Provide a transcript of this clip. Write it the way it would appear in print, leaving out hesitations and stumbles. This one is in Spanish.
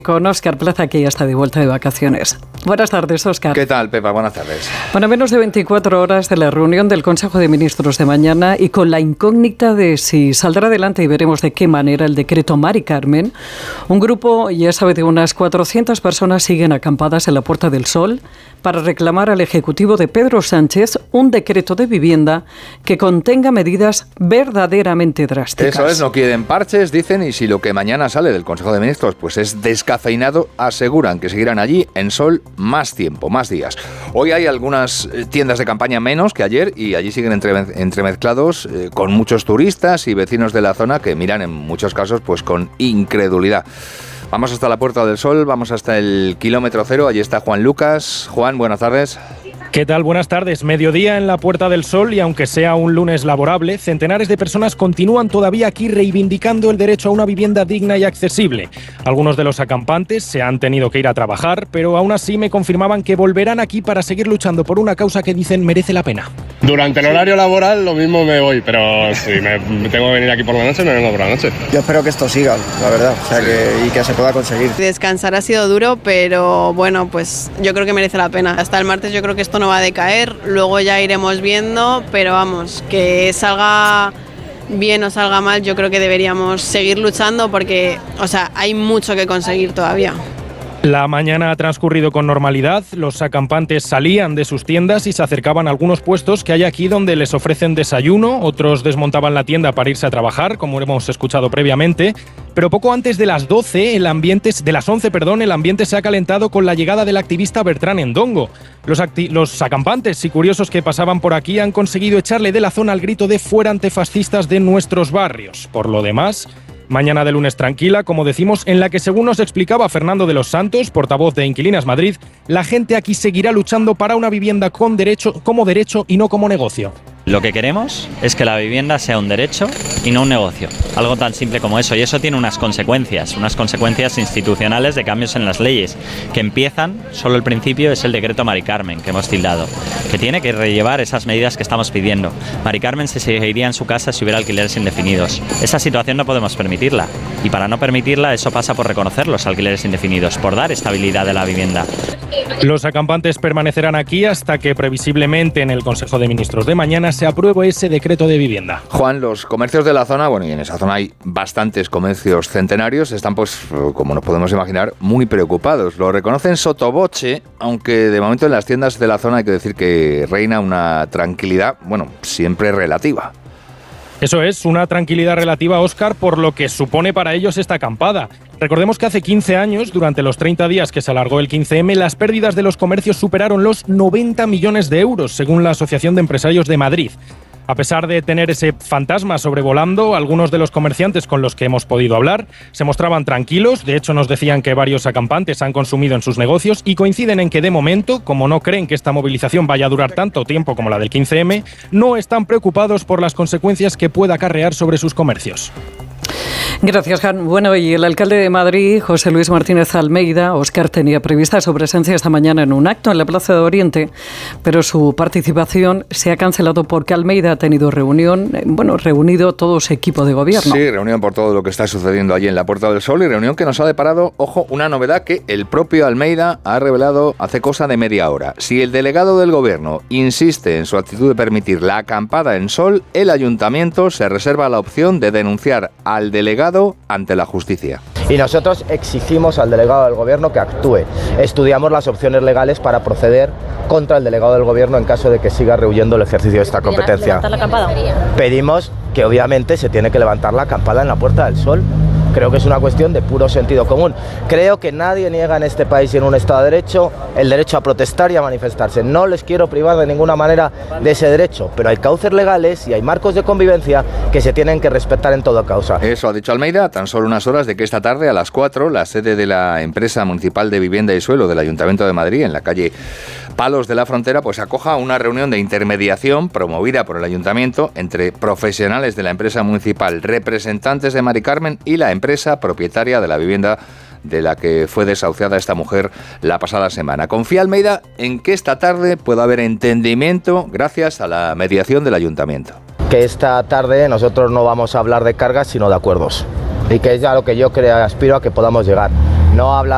Con Óscar Plaza, que ya está de vuelta de vacaciones. Buenas tardes, Óscar. ¿Qué tal, Pepa? Buenas tardes. Bueno, menos de 24 horas de la reunión del Consejo de Ministros de mañana y con la incógnita de si saldrá adelante y veremos de qué manera el decreto Mari Carmen. Un grupo, ya sabe, de unas 400 personas siguen acampadas en la Puerta del Sol para reclamar al Ejecutivo de Pedro Sánchez un decreto de vivienda que contenga medidas verdaderamente drásticas. Eso es, no quieren parches, dicen, y si lo que mañana sale del Consejo de Ministros pues es descafeinado, aseguran que seguirán allí en sol más tiempo, más días. Hoy hay algunas tiendas de campaña menos que ayer y allí siguen entremezclados con muchos turistas y vecinos de la zona que miran en muchos casos pues con incredulidad. Vamos hasta la Puerta del Sol, vamos hasta el kilómetro cero, allí está Juan Lucas. Juan, buenas tardes. ¿Qué tal? Buenas tardes. Mediodía en la Puerta del Sol y aunque sea un lunes laborable, centenares de personas continúan todavía aquí reivindicando el derecho a una vivienda digna y accesible. Algunos de los acampantes se han tenido que ir a trabajar, pero aún así me confirmaban que volverán aquí para seguir luchando por una causa que dicen merece la pena. Durante el horario laboral lo mismo me voy, pero si me tengo que venir aquí por la noche, me vengo por la noche. Yo espero que esto siga, la verdad, o sea, y que se pueda conseguir. Descansar ha sido duro, pero bueno, pues yo creo que merece la pena. Hasta el martes yo creo que esto no va a decaer, luego ya iremos viendo, pero vamos, que salga bien o salga mal, yo creo que deberíamos seguir luchando porque, o sea, hay mucho que conseguir todavía. La mañana ha transcurrido con normalidad, los acampantes salían de sus tiendas y se acercaban a algunos puestos que hay aquí donde les ofrecen desayuno, otros desmontaban la tienda para irse a trabajar, como hemos escuchado previamente, pero poco antes de las 11, el ambiente se ha calentado con la llegada del activista Bertrán Endongo. Los acampantes y curiosos que pasaban por aquí han conseguido echarle de la zona al grito de fuera antifascistas de nuestros barrios. Por lo demás, mañana de lunes tranquila, como decimos, en la que según nos explicaba Fernando de los Santos, portavoz de Inquilinas Madrid, la gente aquí seguirá luchando para una vivienda como derecho y no como negocio. Lo que queremos es que la vivienda sea un derecho y no un negocio. Algo tan simple como eso. Y eso tiene unas consecuencias institucionales de cambios en las leyes, que empiezan, solo el principio es el decreto Mari Carmen, que hemos tildado, que tiene que rellevar esas medidas que estamos pidiendo. Mari Carmen se seguiría en su casa si hubiera alquileres indefinidos. Esa situación no podemos permitirla. Y para no permitirla, eso pasa por reconocer los alquileres indefinidos, por dar estabilidad a la vivienda. Los acampantes permanecerán aquí hasta que previsiblemente en el Consejo de Ministros de mañana se apruebe ese decreto de vivienda. Juan, los comercios de la zona, bueno, y en esa zona hay bastantes comercios centenarios, están pues, como nos podemos imaginar, muy preocupados. Lo reconocen sottovoce, aunque de momento en las tiendas de la zona hay que decir que reina una tranquilidad, bueno, siempre relativa. Eso es, una tranquilidad relativa, Óscar, por lo que supone para ellos esta acampada. Recordemos que hace 15 años, durante los 30 días que se alargó el 15M, las pérdidas de los comercios superaron los 90 millones de euros, según la Asociación de Empresarios de Madrid. A pesar de tener ese fantasma sobrevolando, algunos de los comerciantes con los que hemos podido hablar se mostraban tranquilos. De hecho, nos decían que varios acampantes han consumido en sus negocios y coinciden en que de momento, como no creen que esta movilización vaya a durar tanto tiempo como la del 15M, no están preocupados por las consecuencias que pueda acarrear sobre sus comercios. Gracias, Jan. Bueno, y el alcalde de Madrid, José Luis Martínez Almeida, Óscar, tenía prevista su presencia esta mañana en un acto en la Plaza de Oriente, pero su participación se ha cancelado porque Almeida ha tenido reunido todo su equipo de gobierno. Sí, reunión por todo lo que está sucediendo allí en la Puerta del Sol y reunión que nos ha deparado, ojo, una novedad que el propio Almeida ha revelado hace cosa de media hora. Si el delegado del gobierno insiste en su actitud de permitir la acampada en sol, el ayuntamiento se reserva la opción de denunciar al delegado ante la justicia. Y nosotros exigimos al delegado del gobierno que actúe. Estudiamos las opciones legales para proceder contra el delegado del gobierno en caso de que siga rehuyendo el ejercicio de esta competencia. ¿Levantar la acampada? Pedimos que obviamente se tiene que levantar la acampada en la Puerta del Sol. Creo que es una cuestión de puro sentido común. Creo que nadie niega en este país y en un Estado de Derecho el derecho a protestar y a manifestarse. No les quiero privar de ninguna manera de ese derecho, pero hay cauces legales y hay marcos de convivencia que se tienen que respetar en toda causa. Eso ha dicho Almeida, tan solo unas horas de que esta tarde a las 4 la sede de la empresa municipal de vivienda y suelo del Ayuntamiento de Madrid, en la calle Palos de la Frontera, pues acoja una reunión de intermediación promovida por el Ayuntamiento entre profesionales de la empresa municipal, representantes de Mari Carmen y la empresa propietaria de la vivienda de la que fue desahuciada esta mujer la pasada semana. Confía Almeida en que esta tarde pueda haber entendimiento gracias a la mediación del Ayuntamiento. Que esta tarde nosotros no vamos a hablar de cargas, sino de acuerdos. Y que es a lo que yo aspiro a que podamos llegar. No hablar